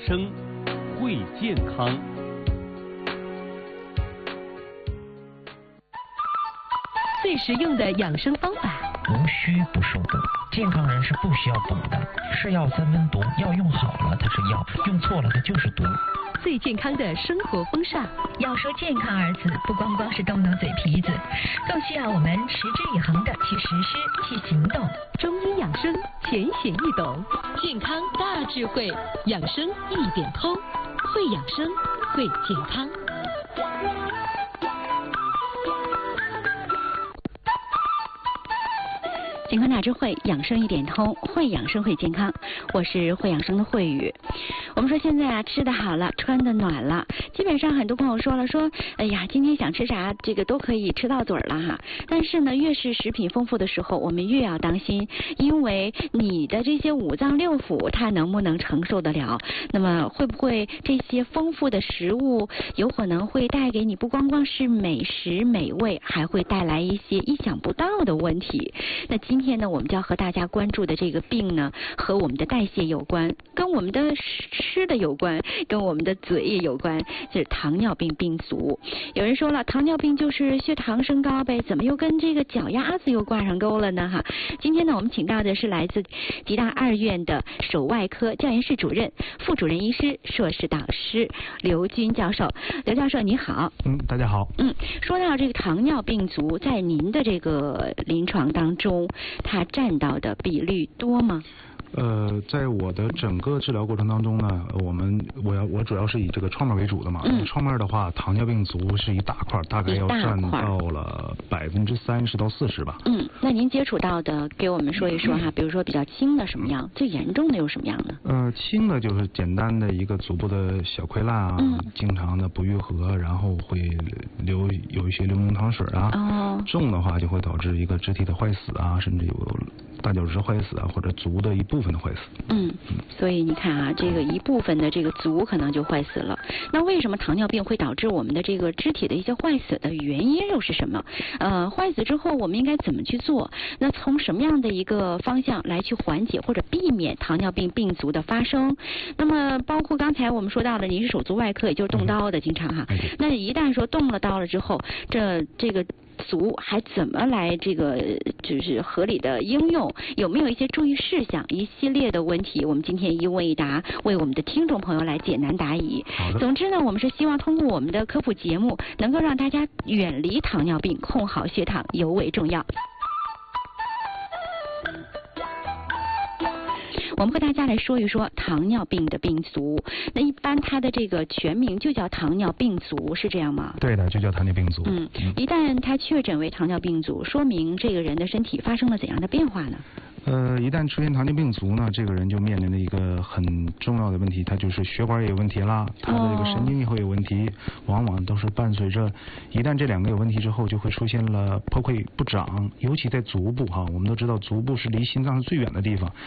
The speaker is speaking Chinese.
生，会健康。 最实用的养生方法： 无虚不受补。健康人是不需要补的，是药三分毒，药用好了它是药，用错了它就是毒。 最健康的生活风尚。 要说健康二字，不光光是动动嘴皮子，更需要我们持之以恒的去实施、去行动。 中医养生浅显易懂，健康大智慧，养生一点通，会养生，会健康。健康大智慧，养生一点通，会养生会健康。我是会养生的慧宇。我们说现在啊，吃的好了，穿的暖了，基本上很多朋友说了，说哎呀，今天想吃啥，这个都可以吃到嘴了哈。但是呢，越是食品丰富的时候，我们越要当心，因为你的这些五脏六腑它能不能承受得了？那么会不会这些丰富的食物有可能会带给你不光光是美食美味，还会带来一些意想不到的问题？那今天呢，我们就要和大家关注的这个病呢，和我们的代谢有关，跟我们的吃的有关，跟我们的嘴也有关，就是糖尿病病足。有人说了，糖尿病就是血糖升高呗，怎么又跟这个脚丫子又挂上钩了呢？哈，今天呢，我们请到的是来自吉大二院的手外科教研室主任、副主任医师、硕士导师刘军教授。刘教授你好。 大家好。 说到这个糖尿病足，在您的这个临床当中，它占到的比率多吗？ 在我的整个治疗过程当中呢，我主要是以这个创面为主的嘛。创面的话，糖尿病足是一大块，大概要占到了30%到40%吧。 那您接触到的，给我们说一说哈，比如说比较轻的什么样，最严重的有什么样的？ 轻的就是简单的一个足部的小溃烂啊，经常的不愈合，然后会有一些流脓淌水啊。重的话就会导致一个肢体的坏死啊，甚至有大脚趾坏死啊，或者足的一部分的坏死。 所以你看啊，这个一部分的这个足可能就坏死了。那为什么糖尿病会导致我们的这个肢体的一些坏死的原因又是什么？坏死之后我们应该怎么去做？那从什么样的一个方向来去缓解或者避免糖尿病病足的发生？那么包括刚才我们说到的，您是手足外科，也就是动刀的，经常哈。那一旦说动了刀了之后，这个足还怎么来这个就是合理的应用？有没有一些注意事项？一系列的问题，我们今天一问一答，为我们的听众朋友来解难答疑。总之呢，我们是希望通过我们的科普节目，能够让大家远离糖尿病，控好血糖尤为重要。我们和大家来说一说糖尿病的病足。那一般它的这个全名就叫糖尿病足，是这样吗？ 对的，就叫糖尿病足。 一旦他确诊为糖尿病足，说明这个人的身体发生了怎样的变化呢？ 一旦出现糖尿病足呢，这个人就面临了一个很重要的问题，他就是血管也有问题啦，他的这个神经也会有问题，往往都是伴随着，一旦这两个有问题之后，就会出现了破溃不长，尤其在足部哈，我们都知道足部是离心脏最远的地方，